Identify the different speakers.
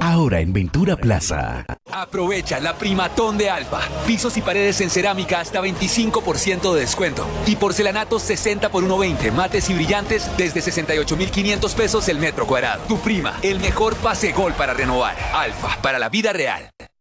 Speaker 1: Ahora en Ventura Plaza.
Speaker 2: Aprovecha la primatón de Alfa. Pisos y paredes en cerámica hasta 25% de descuento. Y porcelanatos 60 por 1.20. Mates y brillantes desde 68.500 pesos el metro cuadrado. Tu prima, el mejor pase gol para renovar. Alfa, para la vida real.